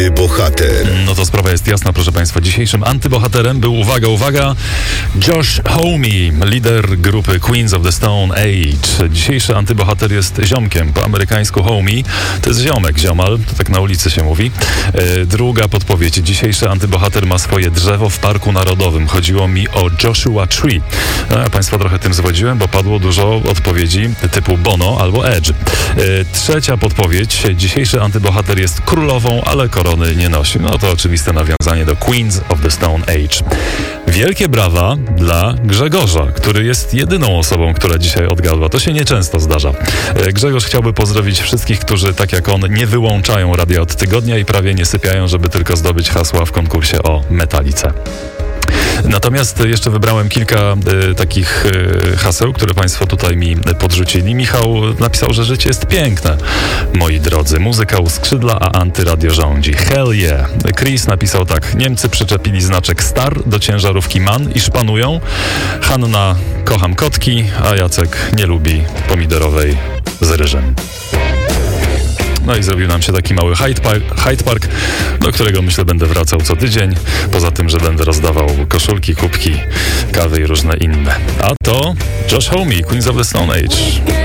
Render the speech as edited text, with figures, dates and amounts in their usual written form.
Bohater. No to sprawa jest jasna, proszę Państwa. Dzisiejszym antybohaterem był, uwaga, Josh Homme, lider grupy Queens of the Stone Age. Dzisiejszy antybohater jest ziomkiem, po amerykańsku Homme. To jest ziomal, to tak na ulicy się mówi. Druga podpowiedź. Dzisiejszy antybohater ma swoje drzewo w Parku Narodowym. Chodziło mi o Joshua Tree. Ja Państwa trochę tym zwodziłem, bo padło dużo odpowiedzi typu Bono albo Edge. Trzecia podpowiedź. Dzisiejszy antybohater jest królową, ale korony nie nosi. No to oczywiste nawiązanie do Queens of the Stone Age. Wielkie brawa dla Grzegorza, który jest jedyną osobą, która dzisiaj odgadła. To się nieczęsto zdarza. Grzegorz chciałby pozdrowić wszystkich, którzy tak jak on nie wyłączają radia od tygodnia i prawie nie sypiają, żeby tylko zdobyć hasła w konkursie o Metalice. Natomiast jeszcze wybrałem kilka takich haseł, które Państwo tutaj mi podrzucili. Michał napisał, że życie jest piękne. Moi drodzy, muzyka uskrzydla, a antyradio rządzi. Hell yeah. Chris napisał tak. Niemcy przyczepili znaczek Star do ciężarówki MAN i szpanują. Hanna, kocham kotki, a Jacek nie lubi pomidorowej z ryżem. No i zrobił nam się taki mały Hyde Park, do którego myślę będę wracał co tydzień. Poza tym, że będę rozdawał koszulki, kubki, kawy i różne inne. A to Josh Homme, Queens of the Stone Age.